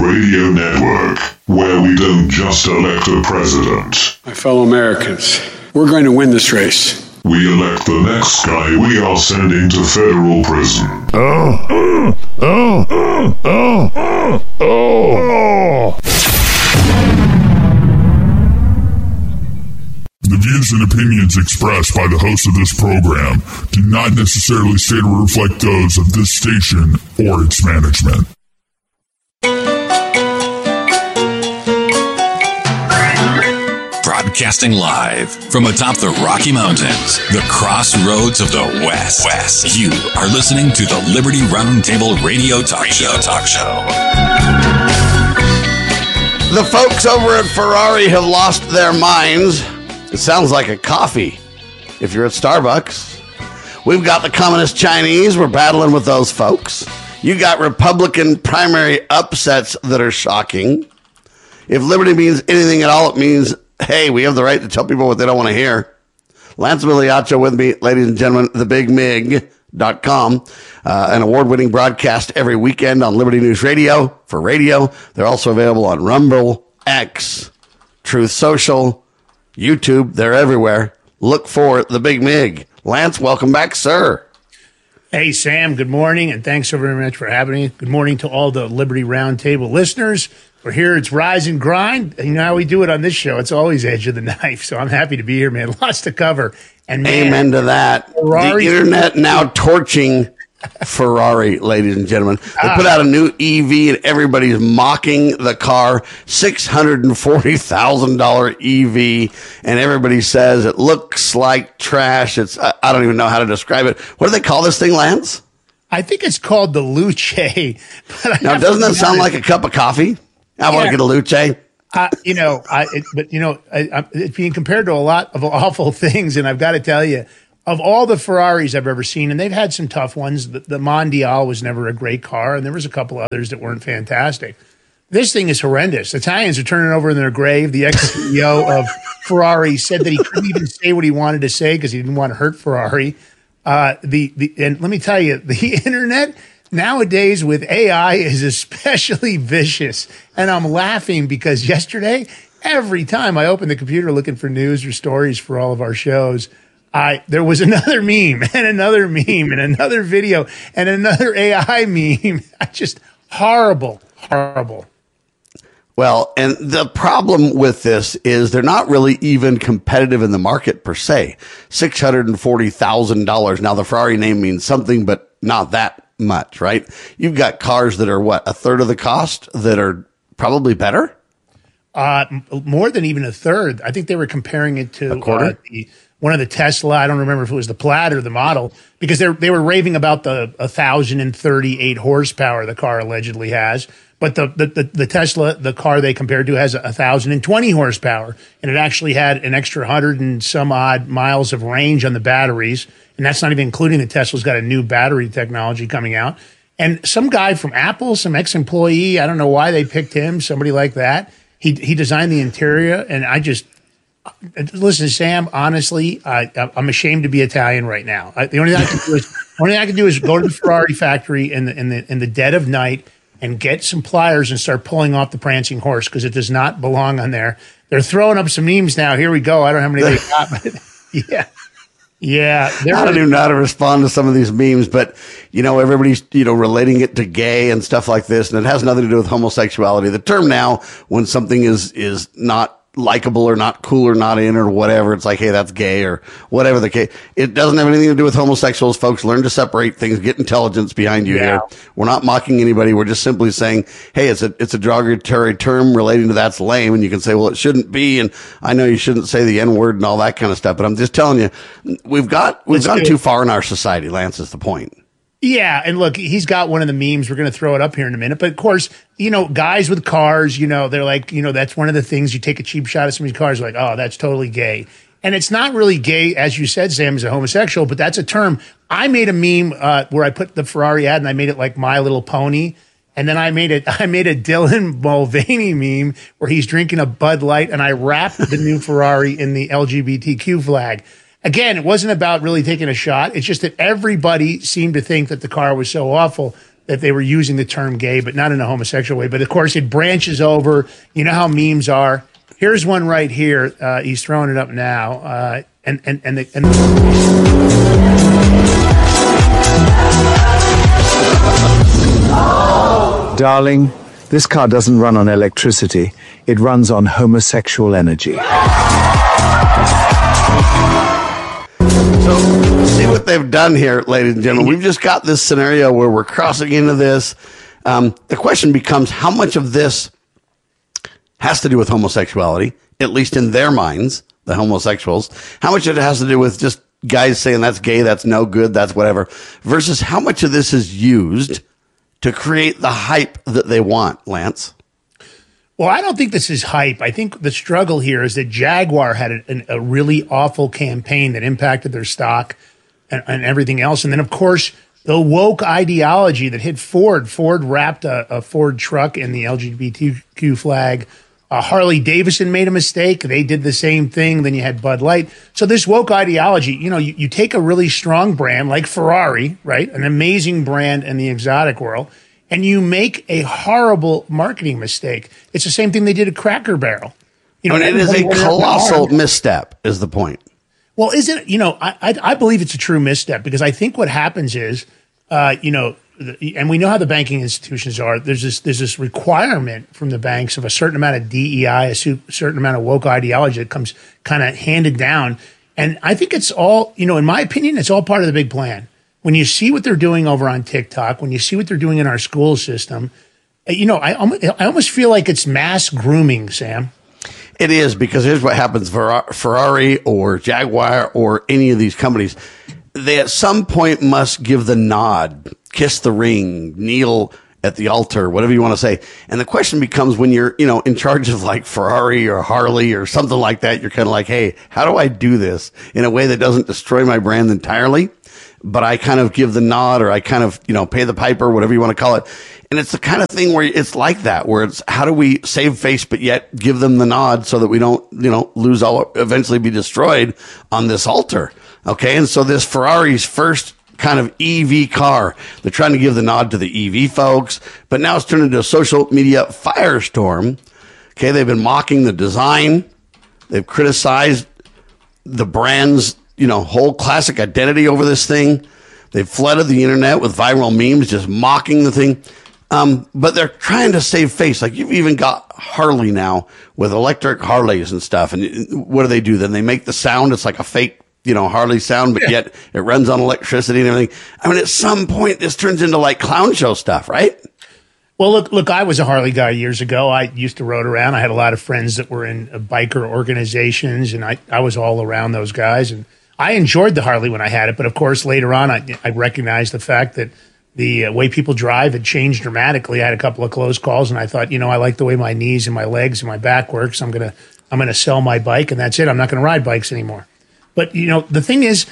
Radio Network, where we don't just elect a president. My fellow Americans, we're going to win this race. We elect the next guy we are sending to federal prison. The views and opinions expressed by the host of this program do not necessarily state or reflect those of this station or its management. Broadcasting live from atop the Rocky Mountains, the crossroads of the West. You are listening to the Liberty Roundtable Radio Talk Show. The folks over at Ferrari have lost their minds. It sounds like a coffee if you're at Starbucks. We've got the Communist Chinese. We're battling with those folks. You got Republican primary upsets that are shocking. If liberty means anything at all, it means, hey, we have the right to tell people what they don't want to hear. Lance Migliaccio with me, ladies and gentlemen, thebigmig.com, an award-winning broadcast every weekend on Liberty News Radio for radio. They're also available on Rumble, X, Truth Social, YouTube. They're everywhere. Look for The Big Mig. Lance, welcome back, sir. Hey, Sam, good morning, and thanks so very much for having me. Good morning to all the Liberty Roundtable listeners. We're here. It's Rise and Grind. You know how we do it on this show. It's always edge of the knife, so I'm happy to be here, man. Lots to cover. And man, amen to that. Ferrari, the internet now torching Ferrari, ladies and gentlemen. They put out a new EV, and everybody's mocking the car. $640,000 EV, and everybody says it looks like trash. It's I don't even know how to describe it. What do they call this thing, Lance? I think it's called the Luce. Now, doesn't that sound like a cup of coffee? I want to get a Luce. It's being compared to a lot of awful things, and I've got to tell you, of all the Ferraris I've ever seen, and they've had some tough ones, the Mondial was never a great car, and there was a couple others that weren't fantastic. This thing is horrendous. Italians are turning over in their grave. The ex-CEO of Ferrari said that he couldn't even say what he wanted to say because he didn't want to hurt Ferrari. And let me tell you, the internet nowadays with AI is especially vicious. And I'm laughing because yesterday, every time I opened the computer looking for news or stories for all of our shows, there was another meme and another meme and another video and another AI meme. Just horrible. Well, and the problem with this is they're not really even competitive in the market per se. $640,000. Now, the Ferrari name means something, but not that much, right? You've got cars that are, a third of the cost that are probably better? More than even a third. I think they were comparing it to a quarter? One of the Tesla. I don't remember if it was the Plaid or the model, because they were raving about the 1,038 horsepower the car allegedly has. But the Tesla, the car they compared to, has 1,020 horsepower, and it actually had an extra 100 and some odd miles of range on the batteries. And that's not even including the Tesla's got a new battery technology coming out. And some guy from Apple, some ex-employee, I don't know why they picked him, somebody like that. He designed the interior, and listen, Sam, honestly, I'm ashamed to be Italian right now. The only thing I can do is go to the Ferrari factory in the dead of night and get some pliers and start pulling off the prancing horse, because it does not belong on there. They're throwing up some memes now. Here we go. I don't know how many they got, but yeah. Yeah. I don't even know how to respond to some of these memes, but, everybody's, relating it to gay and stuff like this, and it has nothing to do with homosexuality. The term now, when something is not likable or not cool or not in or whatever, it's like, hey, that's gay or whatever the case. It doesn't have anything to do with homosexuals, folks. Learn to separate things. Get intelligence behind you here. We're not mocking anybody. We're just simply saying, hey, it's a derogatory term relating to that's lame. And you can say, well, it shouldn't be. And I know you shouldn't say the N word and all that kind of stuff, but I'm just telling you, we've gone too far in our society. Lance, is the point. Yeah, and look, he's got one of the memes. We're going to throw it up here in a minute. But, of course, guys with cars, they're like, that's one of the things. You take a cheap shot at somebody's cars, like, oh, that's totally gay. And it's not really gay, as you said, Sam, is a homosexual, but that's a term. I made a meme where I put the Ferrari ad, and I made it like My Little Pony. And then I made a Dylan Mulvaney meme where he's drinking a Bud Light, and I wrapped the new Ferrari in the LGBTQ flag. Again, it wasn't about really taking a shot. It's just that everybody seemed to think that the car was so awful. that they were using the term gay, but not in a homosexual way. But of course, it branches over. You know how memes are. Here's one right here. He's throwing it up now. Darling, this car doesn't run on electricity. It runs on homosexual energy. So, see what they've done here, ladies and gentlemen. We've just got this scenario where we're crossing into this. The question becomes, how much of this has to do with homosexuality, at least in their minds, the homosexuals? How much of it has to do with just guys saying that's gay, that's no good, that's whatever, versus how much of this is used to create the hype that they want, Lance? Well, I don't think this is hype. I think the struggle here is that Jaguar had a really awful campaign that impacted their stock and everything else. And then, of course, the woke ideology that hit Ford. Ford wrapped a Ford truck in the LGBTQ flag. Harley Davidson made a mistake. They did the same thing. Then you had Bud Light. So this woke ideology, you take a really strong brand like Ferrari, right? An amazing brand in the exotic world, and you make a horrible marketing mistake. It's the same thing they did at Cracker Barrel. It is a colossal misstep, is the point. Well, isn't it? I believe it's a true misstep, because I think what happens is, and we know how the banking institutions are. There's this requirement from the banks of a certain amount of DEI, a certain amount of woke ideology that comes kind of handed down. And I think it's all, in my opinion, it's all part of the big plan. When you see what they're doing over on TikTok, when you see what they're doing in our school system, I almost feel like it's mass grooming, Sam. It is, because here's what happens. Ferrari or Jaguar or any of these companies, they at some point must give the nod, kiss the ring, kneel at the altar, whatever you want to say. And the question becomes, when you're, in charge of like Ferrari or Harley or something like that, you're kind of like, hey, how do I do this in a way that doesn't destroy my brand entirely, but I kind of give the nod, or I kind of, pay the piper, whatever you want to call it. And it's the kind of thing where it's like that, where it's, how do we save face, but yet give them the nod so that we don't, lose all, eventually be destroyed on this altar. Okay. And so this Ferrari's first kind of EV car, they're trying to give the nod to the EV folks, but now it's turned into a social media firestorm. Okay. They've been mocking the design. They've criticized the brand's, whole classic identity over this thing. They've flooded the internet with viral memes, just mocking the thing. But they're trying to save face. Like, you've even got Harley now with electric Harleys and stuff. And what do? Then they make the sound. It's like a fake, Harley sound, but yet it runs on electricity and everything. I mean, at some point, this turns into like clown show stuff, right? Well, look, I was a Harley guy years ago. I used to rode around. I had a lot of friends that were in biker organizations, and I was all around those guys. And I enjoyed the Harley when I had it. But of course, later on, I recognized the fact that the way people drive had changed dramatically. I had a couple of close calls, and I thought, I like the way my knees and my legs and my back works. I'm gonna sell my bike, and that's it. I'm not going to ride bikes anymore. But the thing is,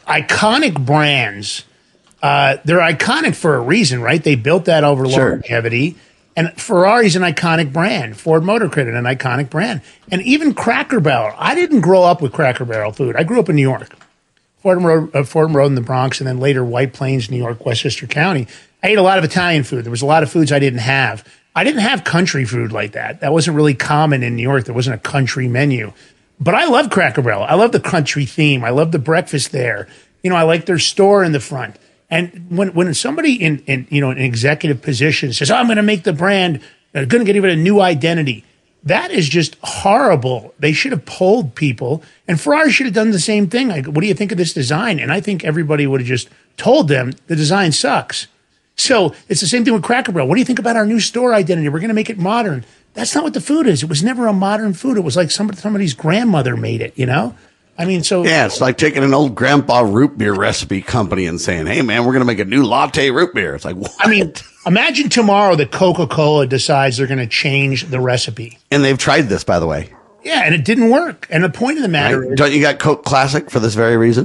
iconic brands, they're iconic for a reason, right? They built that over longevity. And Ferrari's an iconic brand. Ford Motor Credit, an iconic brand. And even Cracker Barrel. I didn't grow up with Cracker Barrel food. I grew up in New York. Fordham Road in the Bronx, and then later White Plains, New York, Westchester County. I ate a lot of Italian food. There was a lot of foods I didn't have. I didn't have country food like that. That wasn't really common in New York. There wasn't a country menu. But I love Cracker Barrel. I love the country theme. I love the breakfast there. I like their store in the front. And when somebody in an executive position says, I'm going to make the brand, going to give it a new identity, that is just horrible. They should have polled people, and Ferrari should have done the same thing. Like, what do you think of this design? And I think everybody would have just told them the design sucks. So it's the same thing with Cracker Barrel. What do you think about our new store identity? We're going to make it modern. That's not what the food is. It was never a modern food. It was like somebody's grandmother made it, I mean, so yeah, it's like taking an old grandpa root beer recipe company and saying, "Hey, man, we're going to make a new latte root beer." It's like, what? I mean, imagine tomorrow that Coca-Cola decides they're going to change the recipe, and they've tried this, by the way. Yeah, and it didn't work. And the point of the matter is, don't you got Coke Classic for this very reason?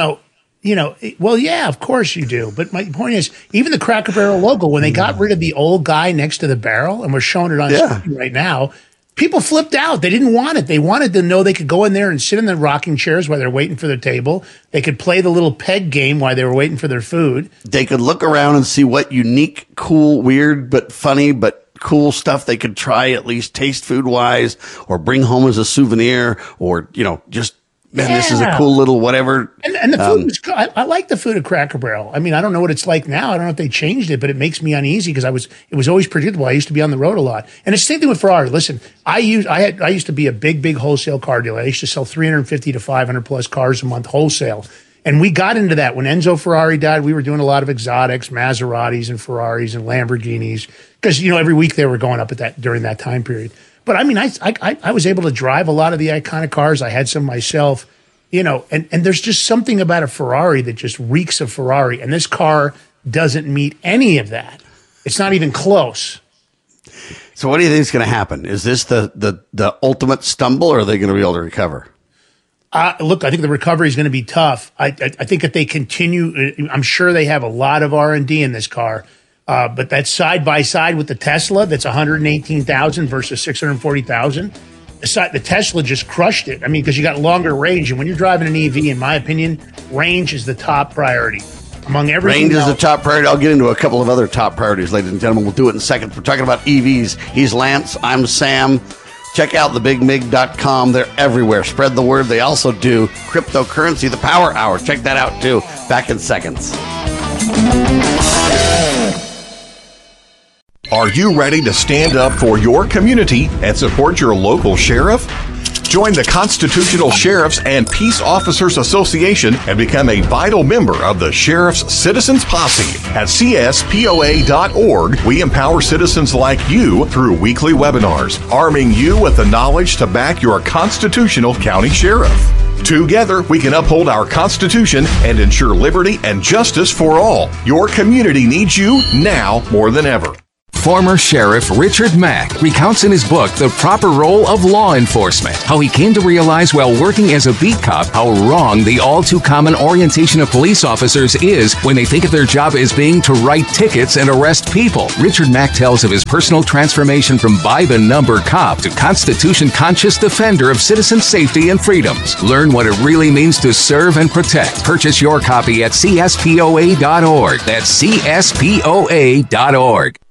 Well, yeah, of course you do. But my point is, even the Cracker Barrel logo, when they got rid of the old guy next to the barrel, and we're showing it on screen right now. people flipped out. They didn't want it. They wanted to know they could go in there and sit in the rocking chairs while they're waiting for their table. They could play the little peg game while they were waiting for their food. They could look around and see what unique, cool, weird, but funny, but cool stuff they could try, at least taste food wise, or bring home as a souvenir, or, just, man, this is a cool little whatever. And the food was good. I like the food at Cracker Barrel. I mean, I don't know what it's like now. I don't know if they changed it, but it makes me uneasy because it was always predictable. I used to be on the road a lot. And it's the same thing with Ferrari. Listen, I used to be a big wholesale car dealer. I used to sell 350 to 500 plus cars a month wholesale. And we got into that when Enzo Ferrari died. We were doing a lot of exotics, Maseratis and Ferraris and Lamborghinis because, every week they were going up during that time period. But I mean, I was able to drive a lot of the iconic cars. I had some myself, and there's just something about a Ferrari that just reeks of Ferrari. And this car doesn't meet any of that. It's not even close. So what do you think is going to happen? Is this the ultimate stumble, or are they going to be able to recover? Look, I think the recovery is going to be tough. I think if they continue, I'm sure they have a lot of R&D in this car. But that's side by side with the Tesla, that's 118,000 versus 640,000. The Tesla just crushed it. I mean, because you got longer range, and when you're driving an EV, in my opinion, range is the top priority among everything. Range is the top priority. I'll get into a couple of other top priorities, ladies and gentlemen. We'll do it in a second. We're talking about EVs. He's Lance. I'm Sam. Check out thebigmig.com. They're everywhere. Spread the word. They also do cryptocurrency, the Power Hour. Check that out, too. Back in seconds. Are you ready to stand up for your community and support your local sheriff? Join the Constitutional Sheriffs and Peace Officers Association and become a vital member of the Sheriff's Citizens Posse. At CSPOA.org, we empower citizens like you through weekly webinars, arming you with the knowledge to back your constitutional county sheriff. Together, we can uphold our Constitution and ensure liberty and justice for all. Your community needs you now more than ever. Former Sheriff Richard Mack recounts in his book The Proper Role of Law Enforcement how he came to realize while working as a beat cop how wrong the all-too-common orientation of police officers is when they think of their job as being to write tickets and arrest people. Richard Mack tells of his personal transformation from by-the-number cop to Constitution-conscious defender of citizen safety and freedoms. Learn what it really means to serve and protect. Purchase your copy at CSPOA.org. That's CSPOA.org.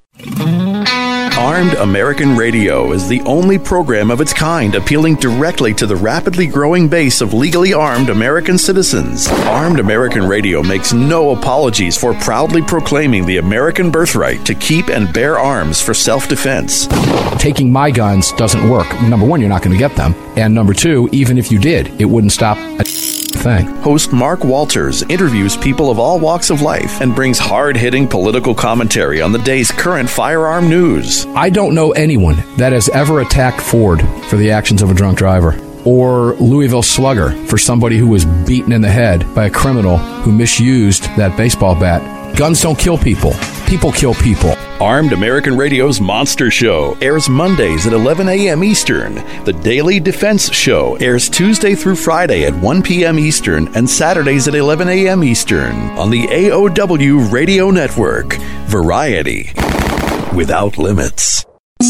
Armed American Radio is the only program of its kind appealing directly to the rapidly growing base of legally armed American citizens. Armed American Radio makes no apologies for proudly proclaiming the American birthright to keep and bear arms for self-defense. Taking my guns doesn't work. Number one, you're not going to get them. And number two, even if you did, it wouldn't stop a thing. Host Mark Walters interviews people of all walks of life and brings hard-hitting political commentary on the day's current firearm news. I don't know anyone that has ever attacked Ford for the actions of a drunk driver, or Louisville Slugger for somebody who was beaten in the head by a criminal who misused that baseball bat. Guns don't kill people. People kill people. Armed American Radio's Monster Show airs Mondays at 11 a.m. Eastern. The Daily Defense Show airs Tuesday through Friday at 1 p.m. Eastern and Saturdays at 11 a.m. Eastern on the AOW Radio Network. Variety without limits.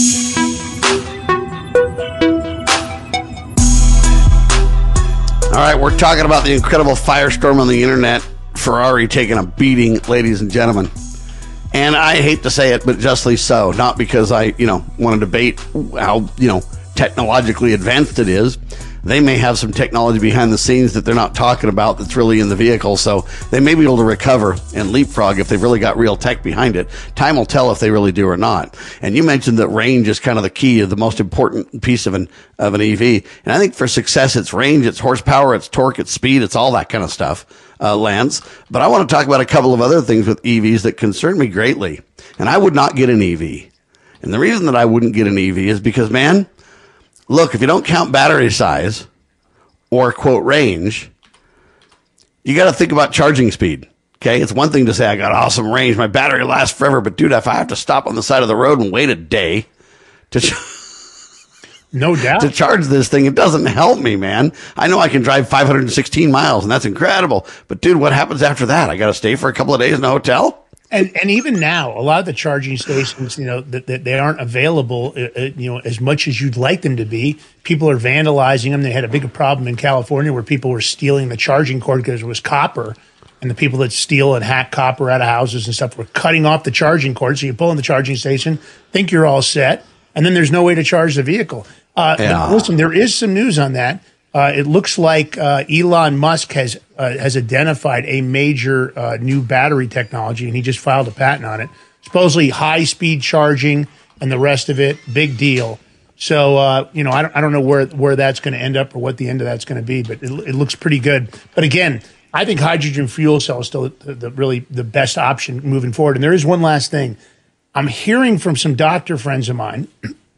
All right, we're talking about the incredible firestorm on the internet. Ferrari taking a beating, ladies and gentlemen. And I hate to say it, but justly so. Not because I, want to debate how, technologically advanced it is. They may have some technology behind the scenes that they're not talking about that's really in the vehicle. So they may be able to recover and leapfrog if they've really got real tech behind it. Time will tell if they really do or not. And you mentioned that range is kind of the key of the most important piece of an EV. And I think for success, it's range, it's horsepower, it's torque, it's speed, it's all that kind of stuff. Lance. But I want to talk about a couple of other things with EVs that concern me greatly. And I would not get an EV. And the reason that I wouldn't get an EV is because, man, look, if you don't count battery size or, quote, range, you got to think about charging speed. Okay, it's one thing to say I got awesome range, my battery lasts forever. But, dude, if I have to stop on the side of the road and wait a day to no doubt to charge this thing, it doesn't help me, man. I know I can drive 516 miles, and that's incredible. But, dude, what happens after that? I got to stay for a couple of days in a hotel? And even now, a lot of the charging stations, that they aren't available, as much as you'd like them to be. People are vandalizing them. They had a big problem in California where people were stealing the charging cord because it was copper. And the people that steal and hack copper out of houses and stuff were cutting off the charging cord. So you pull in the charging station, think you're all set, and then there's no way to charge the vehicle. Listen, there is some news on that. It looks like Elon Musk has identified a major new battery technology, and he just filed a patent on it. Supposedly high-speed charging and the rest of it, big deal. So, I don't know where that's going to end up or what the end of that's going to be, but it looks pretty good. But again, I think hydrogen fuel cell is still the best option moving forward. And there is one last thing. I'm hearing from some doctor friends of mine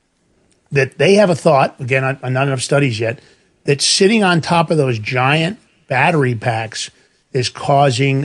that they have a thought, again, not enough studies yet, that sitting on top of those giant battery packs is causing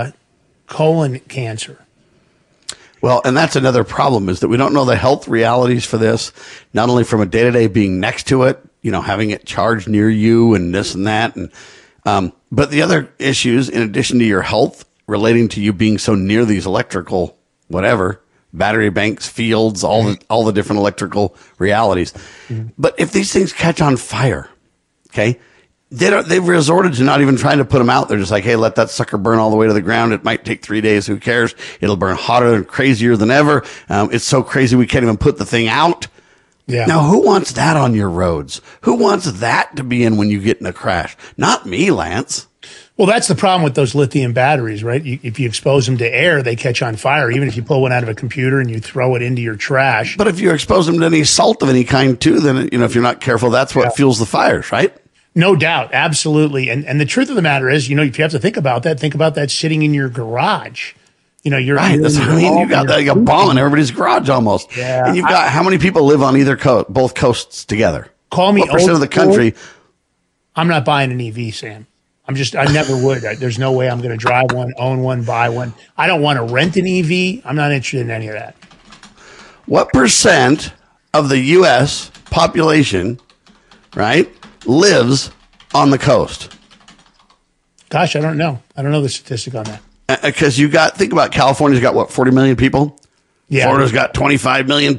colon cancer. Well, and that's another problem, is that we don't know the health realities for this, not only from a day-to-day being next to it, having it charged near you and this and that, and but the other issues, in addition to your health, relating to you being so near these electrical, battery banks, fields, all the different electrical realities. Mm-hmm. But if these things catch on fire, okay, they've resorted to not even trying to put them out. They're just like, hey, let that sucker burn all the way to the ground. It might take 3 days. Who cares? It'll burn hotter and crazier than ever. It's so crazy we can't even put the thing out. Yeah. Now, who wants that on your roads? Who wants that to be in when you get in a crash? Not me, Lance. Well, that's the problem with those lithium batteries, right? If you expose them to air, they catch on fire, even if you pull one out of a computer and you throw it into your trash. But if you expose them to any salt of any kind, too, then, if you're not careful, that's what fuels the fires, right? No doubt. Absolutely. And the truth of the matter is, if you have to think about that sitting in your garage. You're right. That's what I mean. You got like a bomb in everybody's garage almost. Yeah. And you've got how many people live on either coast, both coasts together? Call me. What percent of the country? I'm not buying an EV, Sam. I never would. There's no way I'm going to drive one, own one, buy one. I don't want to rent an EV. I'm not interested in any of that. What percent of the U.S. population, right, lives on the coast? Gosh, I don't know. I don't know the statistic on that. Because think about California's got 40 million people? Yeah. Florida's got 25 million